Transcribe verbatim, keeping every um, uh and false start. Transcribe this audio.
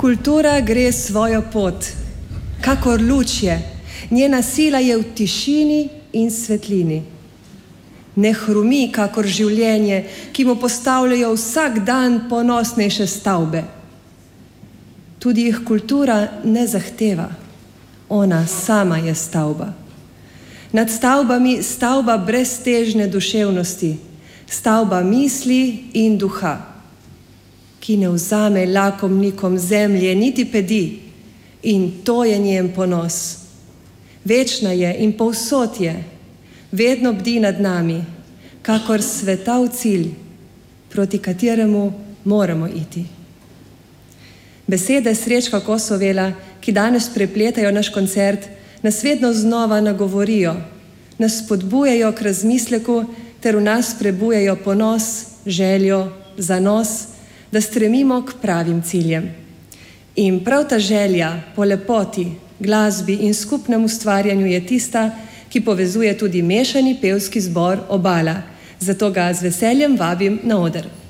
Kultura gre svojo pot, kakor luč je. Njena sila je v tišini in svetlini. Ne hrumi, kakor življenje, ki mu postavljajo vsak dan ponosnejše stavbe. Tudi jih kultura ne zahteva. Ona sama je stavba. Nad stavbami stavba breztežne duševnosti, stavba misli in duha, ki ne vzame lakomnikom zemlje niti pedi, in to je njen ponos. Večna je in povsod je, vedno bdi nad nami, kakor svetav cilj, proti kateremu moramo iti. Besede Srečka Kosovela, ki danes prepletajo naš koncert, nas vedno znova nagovorijo, nas spodbujajo k razmisleku ter v nas prebujajo ponos, željo, zanos, da stremimo k pravim ciljem. In prav ta želja po lepoti, glasbi in skupnem ustvarjanju je tista, ki povezuje tudi mešani pevski zbor Obala. Zato ga z veseljem vabim na oder.